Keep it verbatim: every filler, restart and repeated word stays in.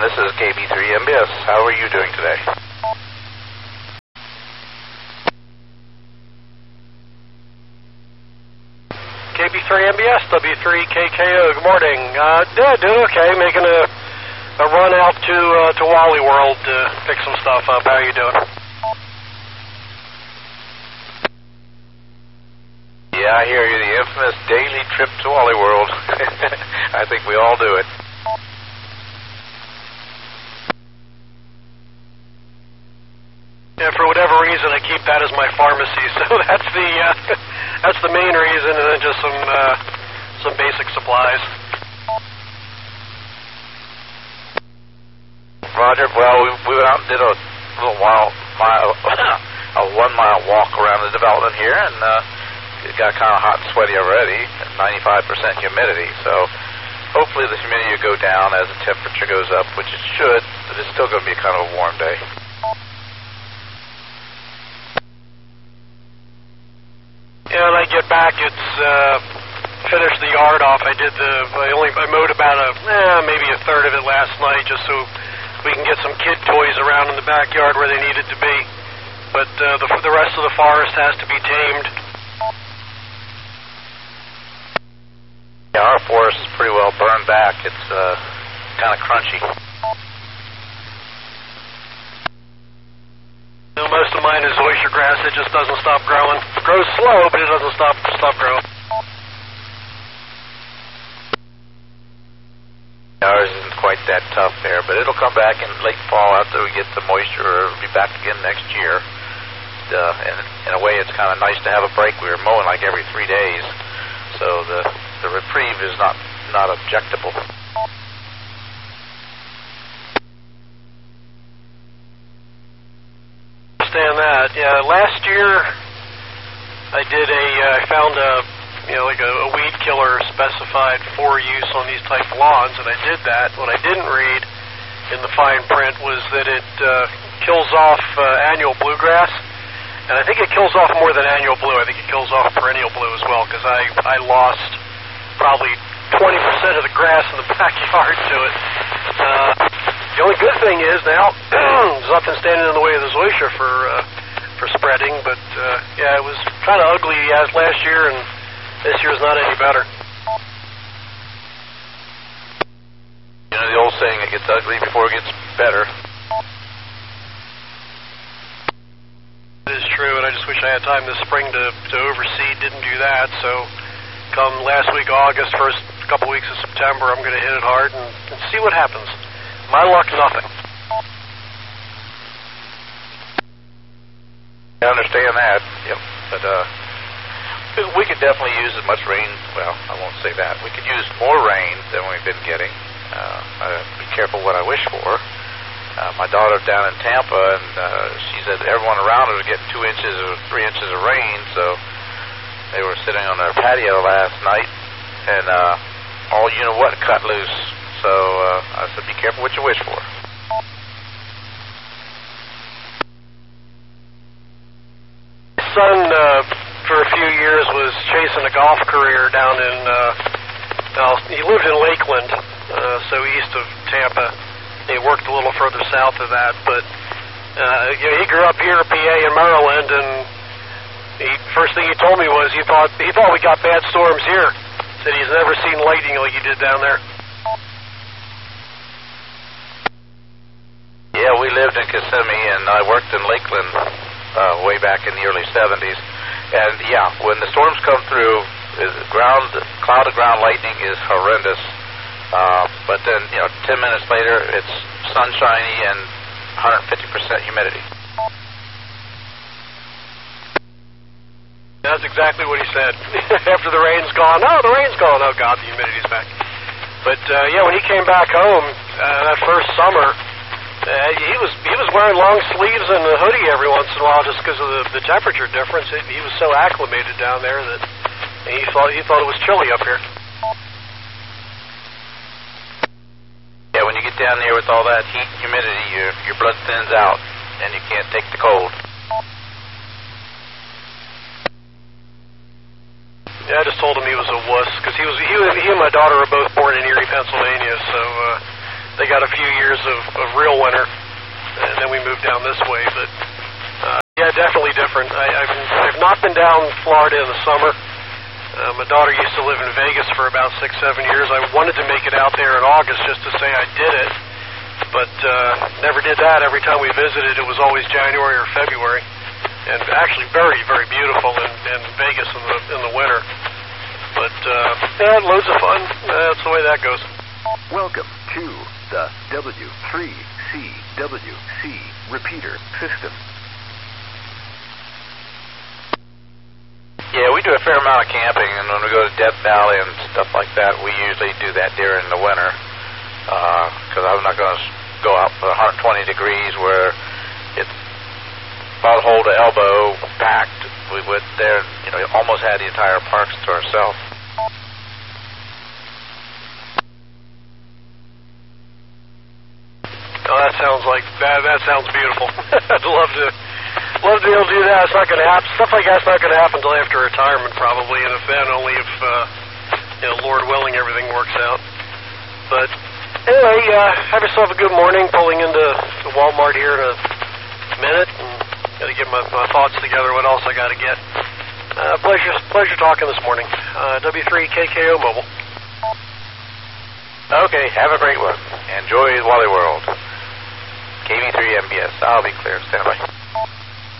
this is K B three M B S. How are you doing today? K B three M B S, W three K K O, good morning. Uh, yeah, doing okay, making a, a run out to uh, to Wally World to pick some stuff up. How are you doing? Yeah, I hear you, the infamous daily trip to Wally World. I think we all do it. Yeah, for whatever reason, I keep that as my pharmacy, so that's the uh, that's the main reason, and then just some uh, some basic supplies. Roger. Well, we, we went out and did a little while mile, a one mile walk around the development here, and uh, it got kind of hot and sweaty already, at ninety-five percent humidity. So hopefully the humidity will go down as the temperature goes up, which it should, but it's still going to be kind of a warm day. Yeah, when I get back, it's uh, finished the yard off. I did the, I only, I mowed about a, eh, maybe a third of it last night, just so we can get some kid toys around in the backyard where they needed to be. But uh, the, the rest of the forest has to be tamed. Yeah, our forest is pretty well burned back. It's uh, kind of crunchy. You know, most of mine is oyster grass. It just doesn't stop growing. It grows slow, but it doesn't stop stop growing. Ours isn't quite that tough there, but it'll come back in late fall after we get the moisture, or it'll be back again next year. Uh, and in a way, it's kind of nice to have a break. We were mowing like every three days, so the the reprieve is not not objectable. Understand that. Yeah, last year I did a, uh, I found a, you know, like a, a weed killer specified for use on these type of lawns, and I did that. What I didn't read in the fine print was that it uh, kills off uh, annual bluegrass, and I think it kills off more than annual blue. I think it kills off perennial blue as well, because I, I lost probably twenty percent of the grass in the backyard to it. Uh, The only good thing is now there's nothing standing in the way of the zoysia for uh, for spreading, but uh, yeah, it was kind of ugly as last year, and this year's not any better. You know the old saying, it gets ugly before it gets better. It is true, and I just wish I had time this spring to, to overseed. Didn't do that, so come last week, August, first couple weeks of September, I'm going to hit it hard and, and see what happens. My luck, nothing. I understand that, yep. But uh, we could definitely use as much rain. Well, I won't say that. We could use more rain than we've been getting. Uh, I be careful what I wish for. Uh, my daughter's down in Tampa, and uh, she said everyone around her was getting two inches or three inches of rain. So they were sitting on their patio last night, and uh, all you know what cut loose. So uh, I said, be careful what you wish for. My son, uh, for a few years, was chasing a golf career down in, uh, well, he lived in Lakeland, uh, so east of Tampa. He worked a little further south of that, but uh, you know, he grew up here at P A in Maryland, and he, first thing he told me was he thought he thought we got bad storms here. Said he's never seen lightning like you did down there. Yeah, we lived in Kissimmee, and I worked in Lakeland uh, way back in the early seventies. And yeah, when the storms come through, the ground, cloud to ground lightning is horrendous. Uh, but then, you know, ten minutes later, it's sunshiny and one hundred fifty percent humidity. That's exactly what he said. After the rain's gone, oh, the rain's gone. Oh, God, the humidity's back. But, uh, yeah, when he came back home uh, that first summer, Uh, he was he was wearing long sleeves and a hoodie every once in a while just because of the, the temperature difference. It, he was so acclimated down there that he thought he thought it was chilly up here. Yeah, when you get down there with all that heat and humidity, your your blood thins out and you can't take the cold. Yeah, I just told him he was a wuss because he was he was, he and my daughter were both born in Erie, Pennsylvania, so. Uh, they got a few years of, of real winter, and then we moved down this way. But uh, yeah, definitely different. I, I've, I've not been down Florida in the summer. Uh, my daughter used to live in Vegas for about six, seven years. I wanted to make it out there in August just to say I did it, but uh, never did that. Every time we visited, it was always January or February, and actually very, very beautiful in, in Vegas in the in the winter. But uh, yeah, loads of fun. Uh, that's the way that goes. Welcome to the W three C W C repeater system. Yeah, we do a fair amount of camping, and when we go to Death Valley and stuff like that, we usually do that during the winter, because uh, I'm not going to go out for one hundred twenty degrees where it's about hole to elbow packed. We went there, you know, almost had the entire parks to ourselves. Oh, that sounds like that. That sounds beautiful. I'd love to. Love to be able to do that. It's not going to happen. Stuff like that's not going to happen until after retirement, probably, and if then, only if, uh, you know, Lord willing, everything works out. But anyway, uh, have yourself a good morning. Pulling into the Walmart here in a minute, and got to get my, my thoughts together. What else I got to get? Uh, pleasure, pleasure talking this morning. Uh, W three K K O Mobile. Okay, have a great one. Enjoy Wally World. K V three M B S. I'll be clear. Stand by.